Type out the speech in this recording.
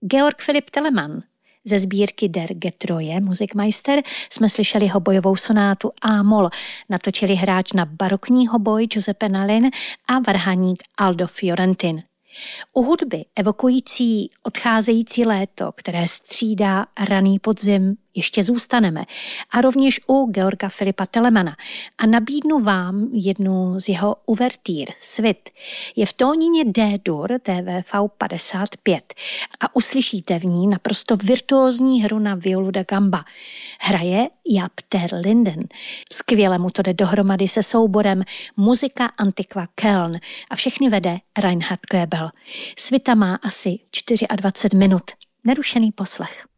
Georg Philipp Telemann. Ze sbírky Der Getreue Musikmeister jsme slyšeli hobojovou sonátu A-moll. Natočili hráč na barokní hoboj Giuseppe Nalin a varhaník Aldo Fiorentin. U hudby evokující odcházející léto, které střídá raný podzim, ještě zůstaneme. A rovněž u Georga Filipa Telemana. A nabídnu vám jednu z jeho uvertýr, Svit. Je v tónině D-dur TVV 55 a uslyšíte v ní naprosto virtuózní hru na violu da gamba. Hraje Jaap ter Linden. Skvěle mu to jde dohromady se souborem Muzika Antiqua Köln a všechny vede Reinhard Goebel. Svita má asi 24 minut. Nerušený poslech.